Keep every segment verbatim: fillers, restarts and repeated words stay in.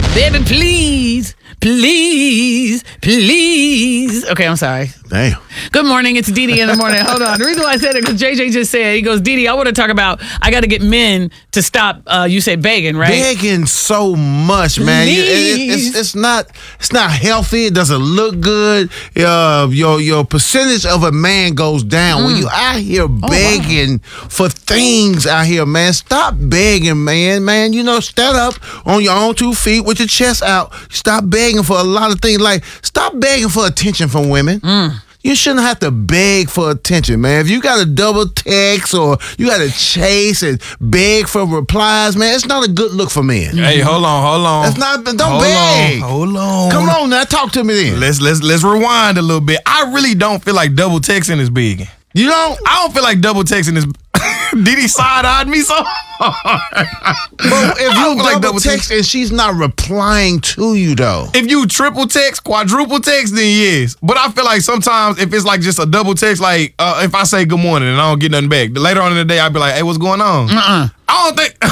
Baby, please, please, please. Okay, I'm sorry. Damn. Good morning. It's Dee Dee in the morning. Hold on. The reason why I said it because J J just said, he goes, Dee Dee, I want to talk about, I got to get men to stop, uh, you said begging, right? Begging so much, man. You- it- it- it's, it's not it's not healthy. It doesn't look good. Uh, your your percentage of a man goes down when you out here begging for things out here, man. Stop begging, man. Man, you know, stand up on your own two feet with your chest out. Stop begging for a lot of things. Like, stop begging for attention from women. You shouldn't have to beg for attention, man. If you got to double text or you got to chase and beg for replies, man, it's not a good look for men. Hey, hold on, hold on. That's not. Don't hold beg. On, hold on. Come on now, talk to me then. Let's let's let's rewind a little bit. I really don't feel like double texting is big. You don't. I don't feel like double texting is. Did he side eyed me so hard? But if I don't you feel like double double text and she's not replying to you though. If you triple text, quadruple text, then yes. But I feel like sometimes if it's like just a double text, like uh, if I say good morning and I don't get nothing back, later on in the day I'll be like, hey, what's going on? Uh-uh. I don't think.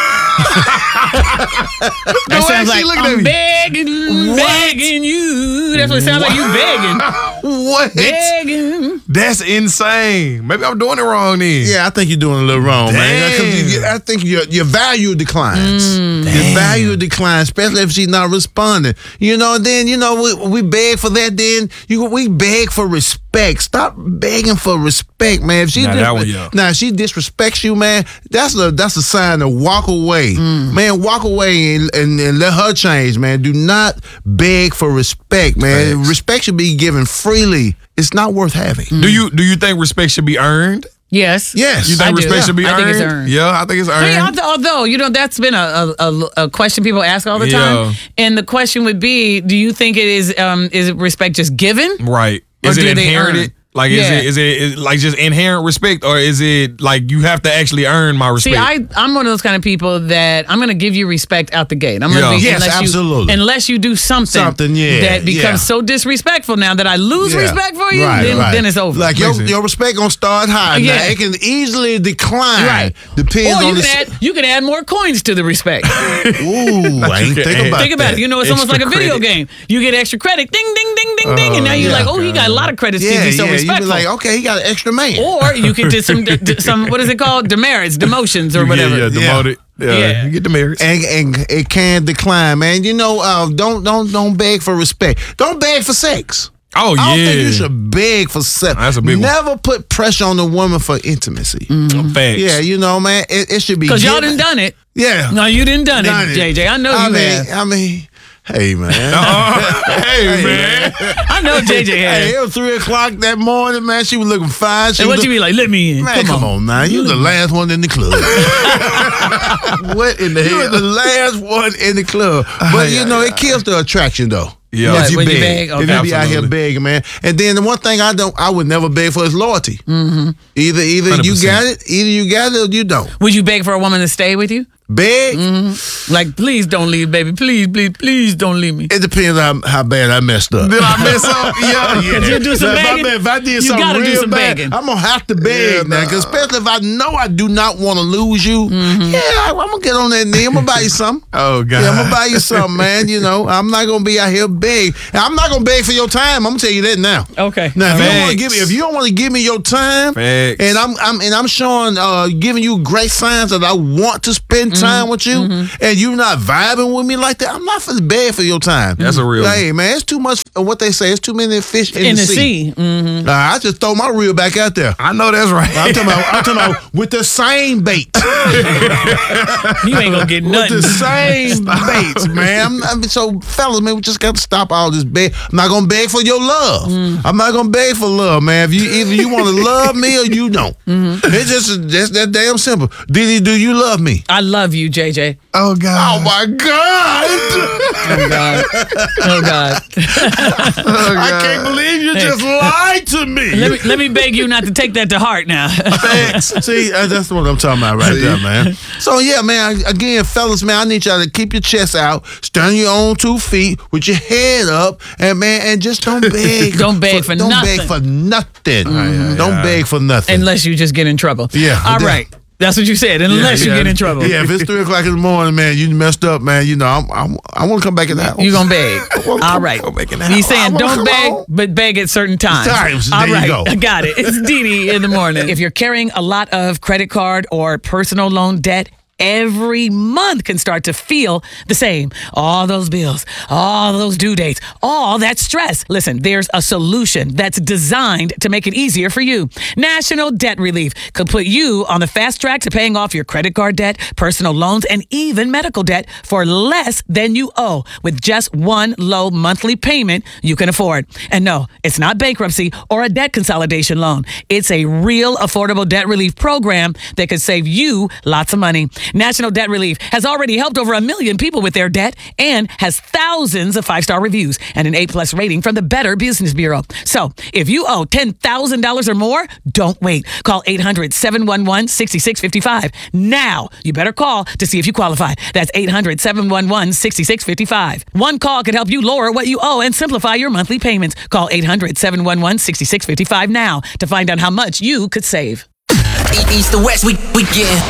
That No, sounds like actually, look at I'm me. begging, begging you. That's what it sounds like. You begging, What? begging. That's insane. Maybe I'm doing it wrong then. Yeah, I think you're doing a little wrong, man. 'Cause you- Damn. I think your your value declines. Your value declines, especially if she's not responding. You know, and then you know we, we beg for that. Then you we beg for respect. Stop begging for respect, man. If she Now, dis- that one, yeah. now if she disrespects you, man, that's a that's a sign to walk away, man. Walk away and, and, and let her change, man. Do not beg for respect, man. Facts. Respect should be given freely. It's not worth having. Do you do you think respect should be earned? Yes. Yes. You think I do. respect should be I earned? think it's earned. Yeah, I think it's I mean, earned. although, although, you know, that's been a, a, a, a question people ask all the Yeah. time. And the question would be, do you think it is um, is respect just given? Right. Or Is do it they inherited? earn? Like, Yeah. is it is it is, like just inherent respect, or is it like you have to actually earn my respect? See, I, I'm one of those kind of people that I'm going to give you respect out the gate. I'm going to Yeah. be Yes, unless absolutely. You, unless you do something, Something, yeah, that becomes yeah. so disrespectful now that I lose Yeah. respect for you, Right, then, right. then it's over. Like your, Makes sense. your respect gonna start high. Yeah. Now, it can easily decline. Right. Depends or you on can the. add you can add more coins to the respect. Ooh, I ain't can think add. about Think about that. it. You know, it's almost like Extra a video credit. game. You get extra credit, ding, ding, ding, ding, ding, and now you're yeah. like, oh, he got a lot of credits. Yeah, to be so yeah. You be respectful. like, okay, he got an extra man. Or you can do some d- some what is it called? Demerits, demotions, or whatever. Yeah, yeah, demoted. Yeah, Yeah. you get the merits. and, and it can decline, man. You know, uh, don't don't don't beg for respect. Don't beg for sex. Oh I don't yeah, think you should beg for sex. That's a big one. Never put pressure on the woman for intimacy. Facts. Yeah, you know, man, it, it should be Because y'all given- done done it. Yeah, No, you didn't done, Done it, J J. I know I you mean, have. I mean, hey man. Hey man, I know J J has. Hey, it was three o'clock that morning, man. She was looking fine. She and was what you be like? Let me in. Man, come, on. now. You the last one in the club. what in the You were the last one in the club. But, you know, it kills the attraction, though. Yeah. What, If you when you beg. beg? If Okay. you be out here Absolutely. begging, man. And then the one thing I don't, I would never beg for is loyalty. Mm-hmm. Either either one hundred you percent. got it, either you got it or you don't. Would you beg for a woman to stay with you? Beg, Like, please don't leave, baby. Please, please, please don't leave me. it depends on how, how bad I messed up. Did I mess up? Yeah, Cause you do some Now, if I- begging. If I, did you something gotta do real some bad, begging. I'm gonna have to beg Yeah, now, nah. because especially if I know I do not want to lose you. Mm-hmm. Yeah, I, I'm gonna get on that knee. I'm gonna buy you something. Oh god. Yeah, I'm gonna buy you something, man. You know, I'm not gonna be out here beg. And I'm not gonna beg for your time. I'm gonna tell you that now. Okay. Now, if you don't want to Facts. give me, if you don't want to give me your time, Facts. and I'm, I'm, and I'm showing, uh, giving you great signs that I want to spend Mm-hmm. time with you, and you're not vibing with me like that, I'm not for bad for your time. That's a real Hey, man, it's too much. uh, What they say, it's too many fish in, In the, the sea. sea. Mm. Uh, I just throw my reel back out there. I know that's right. I'm talking about, I'm talking about with the same bait. You ain't gonna get With nothing. the same baits, man. I'm, I'm, so, fellas, man, we just got to stop all this beg. I'm not gonna beg for your love. I'm not gonna beg for love, man. If you either you want to love me or you don't. It's just just that damn simple. Diddy, do you love me? I love you, J J. Oh god. Oh my God! Oh God. Oh God. I can't believe you just lied to me. Let me let me beg you not to take that to heart now. See, uh, that's what I'm talking about right there, man. So yeah, man. Again, fellas, man, I need y'all to keep your chest out, stand on your own two feet with your head up, and man, and just don't beg. Don't beg for don't nothing. beg for nothing. Don't beg for nothing. Unless you just get in trouble. Yeah. All right. That's what you said, unless yeah, you yeah. get in trouble. Yeah, if it's three o'clock in the morning, man, you messed up, man. You know, I'm, I'm, I want to come back in the house. You're going to beg. wanna All come- right. come back in the He's house. I saying wanna don't come beg, home. but beg at certain times. Times. All There you right. go. I got it. It's Dee Dee in the morning. If you're carrying a lot of credit card or personal loan debt, every month can start to feel the same. All those bills, all those due dates, all that stress. Listen, there's a solution that's designed to make it easier for you. National Debt Relief could put you on the fast track to paying off your credit card debt, personal loans, and even medical debt for less than you owe with just one low monthly payment you can afford. And no, it's not bankruptcy or a debt consolidation loan. It's a real affordable debt relief program that could save you lots of money. National Debt Relief has already helped over a million people with their debt and has thousands of five-star reviews and an A-plus rating from the Better Business Bureau. So if you owe ten thousand dollars or more, don't wait. Call eight hundred, seven one one, six six five five. Now, you better call to see if you qualify. That's eight hundred, seven one one, six six five five. One call could help you lower what you owe and simplify your monthly payments. Call eight hundred, seven one one, six six five five now to find out how much you could save. East to west, we, we get